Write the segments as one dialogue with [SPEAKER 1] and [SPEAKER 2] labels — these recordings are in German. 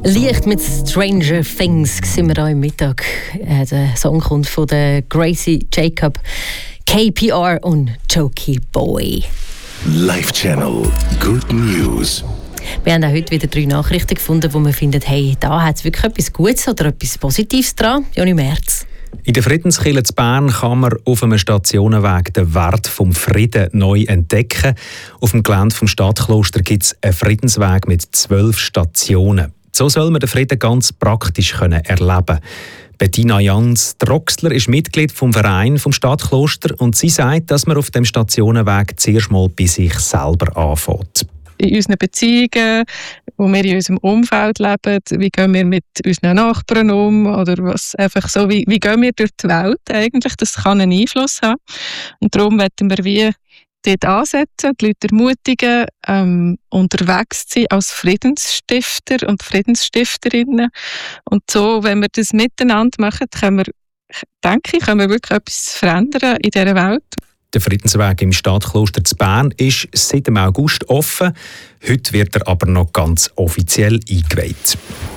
[SPEAKER 1] Leicht mit Stranger Things sind wir hier im Mittag. Der Song kommt von der Gracie Jacob, KPR und Jokey Boy.
[SPEAKER 2] Live Channel Good News.
[SPEAKER 1] Wir haben auch heute wieder 3 Nachrichten gefunden, wo wir finden, hey, da hat es wirklich etwas Gutes oder etwas Positives dran. Joni Merz.
[SPEAKER 3] In der Friedenskirche in Bern kann man auf einem Stationenweg den Wert vom Frieden neu entdecken. Auf dem Gelände vom Stadtkloster gibt es einen Friedensweg mit 12 Stationen. So soll man den Frieden ganz praktisch erleben. Bettina Jans-Droxler ist Mitglied vom Verein vom Stadtkloster und sie sagt, dass man auf dem Stationenweg zuerst mal bei sich selber anfängt.
[SPEAKER 4] In unseren Beziehungen, wo wir in unserem Umfeld leben, wie gehen wir mit unseren Nachbarn um oder was einfach so, wie gehen wir durch die Welt eigentlich, das kann einen Einfluss haben. Und darum wollen wir wie dort ansetzen, die Leute ermutigen, unterwegs zu sein als Friedensstifter und Friedensstifterinnen. Und so, wenn wir das miteinander machen, können wir wirklich etwas verändern in dieser Welt.
[SPEAKER 3] Der Friedensweg im Stadtkloster zu Bern ist seit dem August offen. Heute wird er aber noch ganz offiziell eingeweiht.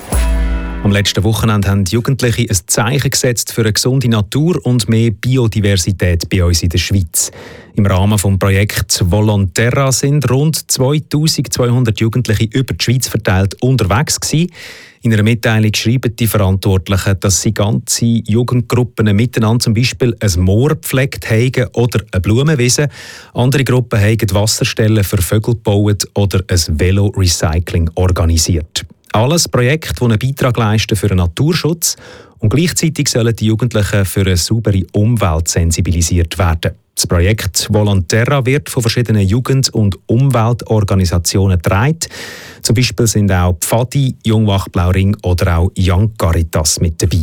[SPEAKER 3] Am letzten Wochenende haben die Jugendlichen ein Zeichen gesetzt für eine gesunde Natur und mehr Biodiversität bei uns in der Schweiz. Im Rahmen des Projekts Volonterra sind rund 2200 Jugendliche über die Schweiz verteilt unterwegs gewesen. In einer Mitteilung schreiben die Verantwortlichen, dass sie ganze Jugendgruppen miteinander zum Beispiel ein Moor gepflegt haben oder eine Blumenwiese. Andere Gruppen haben Wasserstellen für Vögel gebaut oder ein Velo-Recycling organisiert. Alles Projekte, die einen Beitrag leisten für den Naturschutz und gleichzeitig sollen die Jugendlichen für eine saubere Umwelt sensibilisiert werden. Das Projekt Volonterra wird von verschiedenen Jugend- und Umweltorganisationen getragen. Zum Beispiel sind auch Pfadi, Jungwach Blauring oder auch Young Caritas mit dabei.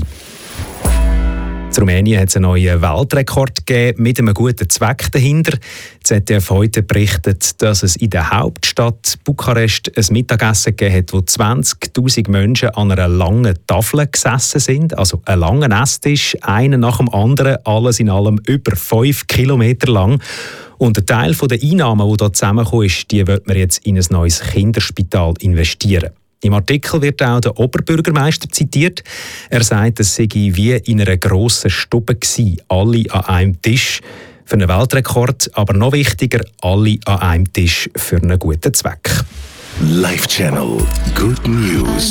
[SPEAKER 3] In Rumänien hat es einen neuen Weltrekord gegeben, mit einem guten Zweck dahinter. Die ZDF heute berichtet, dass es in der Hauptstadt Bukarest ein Mittagessen gegeben hat, wo 20'000 Menschen an einer langen Tafel gesessen sind. Also ein langer Esstisch, einer nach dem anderen, alles in allem über 5 Kilometer lang. Und ein Teil der Einnahmen, die hier zusammengekommen ist, die wird man jetzt in ein neues Kinderspital investieren. Im Artikel wird auch der Oberbürgermeister zitiert. Er sagt, es sei wie in einer grossen Stube gewesen, alle an einem Tisch für einen Weltrekord, aber noch wichtiger, alle an einem Tisch für einen guten Zweck.
[SPEAKER 2] Live Channel Good News.